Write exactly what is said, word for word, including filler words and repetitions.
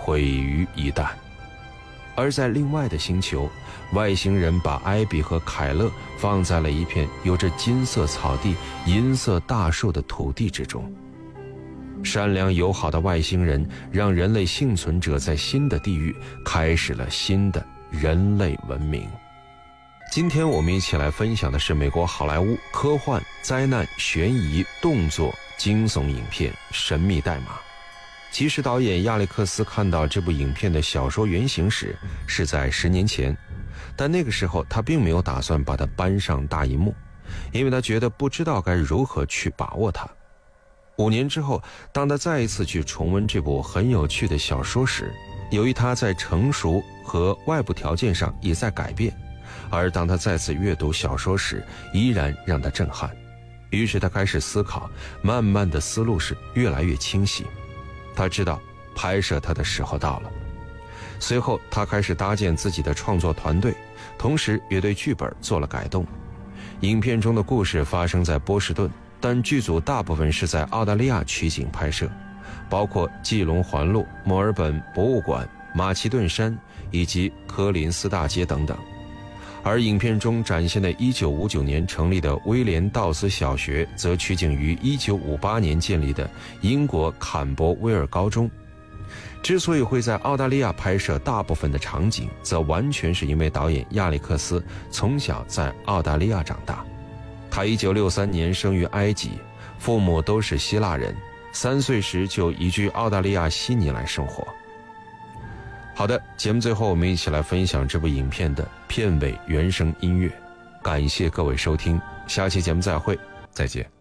毁于一旦。而在另外的星球，外星人把艾比和凯勒放在了一片有着金色草地、银色大树的土地之中。善良友好的外星人让人类幸存者在新的地域开始了新的人类文明。今天我们一起来分享的是美国好莱坞科幻、灾难、悬疑、动作、惊悚影片《神秘代码》。其实导演亚历克斯看到这部影片的小说原型时是在十年前，但那个时候他并没有打算把它搬上大银幕，因为他觉得不知道该如何去把握它。五年之后，当他再一次去重温这部很有趣的小说时，由于他在成熟和外部条件上也在改变，而当他再次阅读小说时依然让他震撼。于是他开始思考，慢慢的思路是越来越清晰。他知道拍摄他的时候到了。随后他开始搭建自己的创作团队，同时也对剧本做了改动。影片中的故事发生在波士顿，但剧组大部分是在澳大利亚取景拍摄，包括基隆环路、墨尔本博物馆、马其顿山以及科林斯大街等等。而影片中展现的一九五九年成立的威廉道斯小学则取景于一九五八年建立的英国坎伯威尔高中。之所以会在澳大利亚拍摄大部分的场景，则完全是因为导演亚历克斯从小在澳大利亚长大。他一九六三年生于埃及，父母都是希腊人，三岁时就移居澳大利亚悉尼来生活。好的，节目最后我们一起来分享这部影片的片尾原声音乐。感谢各位收听，下期节目再会，再见。